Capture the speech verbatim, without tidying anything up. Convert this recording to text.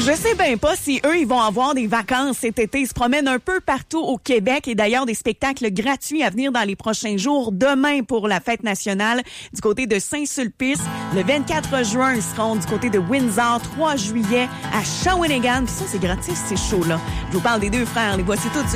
Je sais bien pas si eux, ils vont avoir des vacances cet été. Ils se promènent un peu partout au Québec et d'ailleurs des spectacles gratuits à venir dans les prochains jours. Demain pour la fête nationale du côté de Saint-Sulpice. Le vingt-quatre juin, ils seront du côté de Windsor. trois juillet à Shawinigan. Puis ça, c'est gratis, ces shows-là. Je vous parle des deux frères. Les voici tout de suite.